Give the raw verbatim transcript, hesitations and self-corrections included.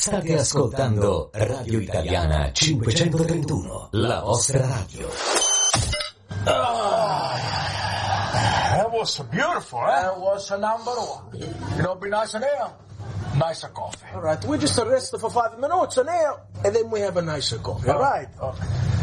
State ascoltando Radio Italiana cinquecentotrentuno, la vostra radio. Oh, that was beautiful, eh? That was a number one. You know, be nice in here. Nicer coffee. All right, we just rest for five minutes in here, and then we have a nicer coffee. All right? Okay.